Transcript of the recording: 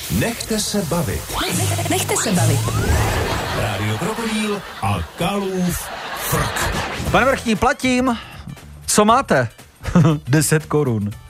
Nechte se bavit. Nechte se bavit. Rádio Krokodýl a Kalův frk. Pane Vrchní, platím. Co máte? 10 korun.